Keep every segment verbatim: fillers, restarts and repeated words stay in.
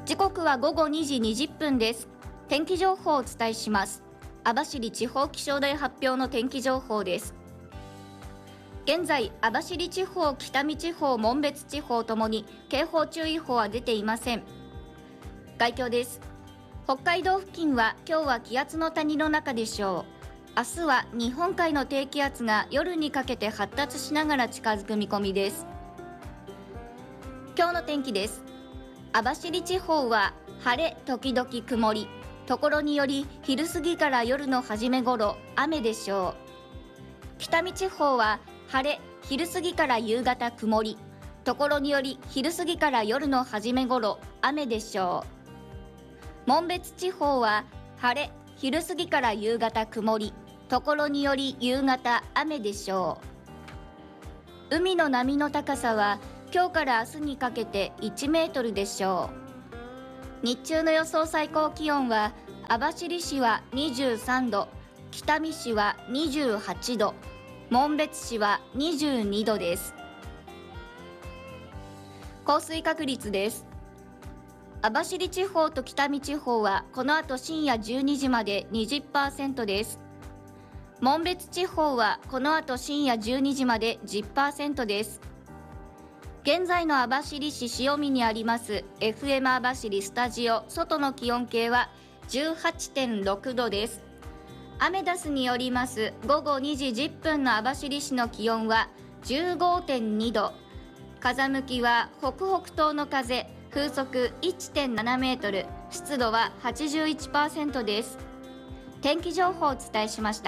時刻は午後にじにじゅっぷんです。天気情報をお伝えします。網走地方気象台発表の天気情報です。現在、網走地方、北見地方、紋別地方ともに警報注意報は出ていません。概況です。北海道付近は今日は気圧の谷の中でしょう。明日は日本海の低気圧が夜にかけて発達しながら近づく見込みです。今日の天気です。網走地方は晴れ時々曇り、ところにより昼過ぎから夜の初め頃雨でしょう。北見地方は晴れ昼過ぎから夕方曇り、ところにより昼過ぎから夜の初め頃雨でしょう。紋別地方は晴れ昼過ぎから夕方曇り、ところにより夕方雨でしょう。海の波の高さは今日から明日にかけていちメートルでしょう。日中の予想最高気温は網走市はにじゅうさんど、北見市はにじゅうはちど、紋別市はにじゅうにどです。降水確率です。網走地方と北見地方はこの後深夜じゅうにじまで にじゅっパーセント です。紋別地方はこの後深夜じゅうにじまで じゅっパーセント です。現在の網走市潮見にあります エフエム 網走スタジオ外の気温計は じゅうはちてんろくどです。アメダスによります午後にじじゅっぷんの網走市の気温は じゅうごてんにど、風向きは北北東の風、風速 いってんななメートル、湿度は はちじゅういちパーセント です。天気情報をお伝えしました。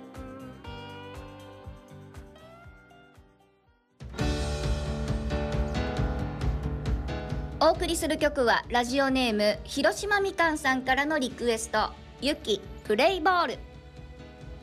お送りする曲はラジオネーム広島みかんさんからのリクエスト、ゆきプレイボール。